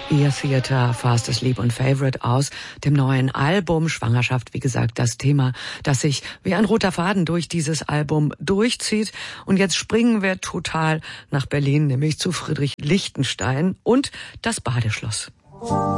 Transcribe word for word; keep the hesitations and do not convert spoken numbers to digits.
Ear Theater, Fast Asleep und Favorite aus dem neuen Album Schwangerschaft. Wie gesagt, das Thema, das sich wie ein roter Faden durch dieses Album durchzieht. Und jetzt springen wir total nach Berlin, nämlich zu Friedrich Lichtenstein und das Badeschloss.